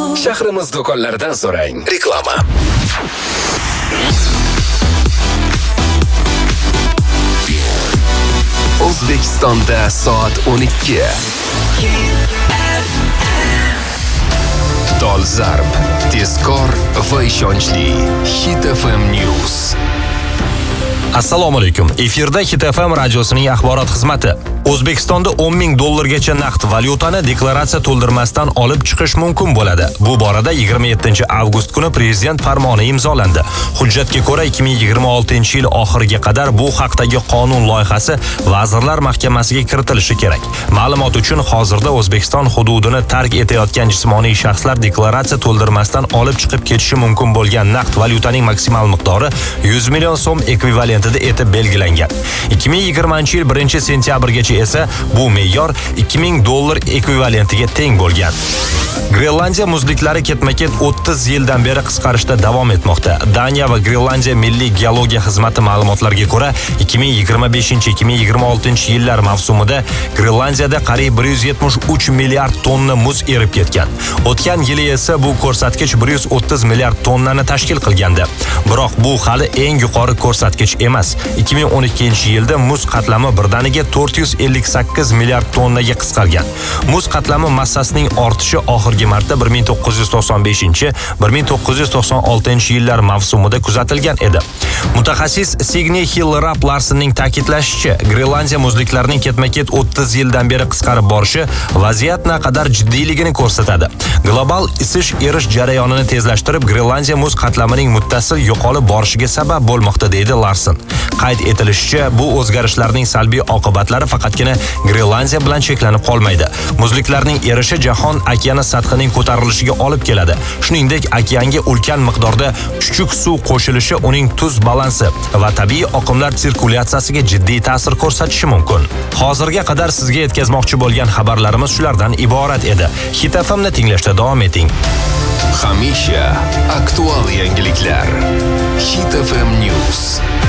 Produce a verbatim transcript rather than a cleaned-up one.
Shahrimiz do'konlaridan so'rang. Reklama. O'zbekistonda soat o'n ikki. Dolzarb, tezkor va ishonchli Hit F M News. Assalomu alaykum. Efirda Hit F M radiosining axborot xizmati. O'zbekistonda o'n ming dollargacha naqd valyutani deklaratsiya to'ldirmasdan olib chiqish mumkin bo'ladi. Bu borada yigirma yettinchi avgust kuni prezident farmoni imzolandi. Hujjatga ko'ra ikki ming yigirma oltinchi yil oxiriga qadar bu haqdagi qonun loyihasi Vazirlar Mahkamasiga kiritilishi kerak. Ma'lumot uchun hozirda O'zbekiston hududini tark etayotgan jismoniy shaxslar deklaratsiya to'ldirmasdan olib chiqib ketishi mumkin bo'lgan naqd valyutaning maksimal miqdori yuz million so'm ekvivalentida etib belgilangan. ikki ming yigirmanchi yil birinchi sentyabrgacha esa bu me'yor ikki ming dollar ekvivalentiga teng bo'lgan. Grenlandiya muzliklari ketma-ket o'ttiz yildan beri qisqarishda davom etmoqda. Daniya va Grenlandiya Milliy geologiya xizmati ma'lumotlariga ko'ra, ikki ming yigirma beshinchi ikki ming yigirma oltinchi yillar mavsumida Grenlandiyada qariyb bir yuz yetmish uch milliard tonna muz erib ketgan. O'tgan yili esa bu ko'rsatkich bir yuz o'ttiz milliard tonnani tashkil qilgandi. Biroq bu hali eng yuqori ko'rsatkich emas. ikki ming o'n ikkinchi yilda muz qatlami birdaniga to'rt yuz ellik sakkiz milliard tonnaga qisqargan. Muz qatlami massasining ortishi oxirgi marta bir ming to'qqiz yuz to'qson beshinchi bir ming to'qqiz yuz to'qson oltinchi yillar mavsumida kuzatilgan edi. Mutaxassis Signe Hill Rapp Larsonning ta'kidlashicha, Grenlandiya muzliklarining ketma-ket o'ttiz yildan beri qisqarib borishi vaziyat naqadar jiddiyligini ko'rsatadi. Global isish erish jarayonini tezlashtirib, Grenlandiya muz qatlamining muttasil yo'qolib borishiga sabab bo'lmoqda, deydi Larson. Qayd etilishicha, bu o'zgarishlarning salbiy oqibatlari faqatgina Grenlandiya bilan cheklanib qolmaydi. Muzliklarning erishi jahon okeani sathining ko'tarilishiga olib keladi. Shuningdek, okeanga ulkan miqdorda chuchuk suv qo'shilishi uning tuz balansi va tabiiy oqimlar sirkulyatsiyasiga jiddiy ta'sir ko'rsatishi mumkin. Hozirga qadar sizga yetkazmoqchi bo'lgan xabarlarimiz shulardan iborat edi. Hit F M ni tinglashda davom eting. Hamisha aktual yangiliklar. Hit F M News.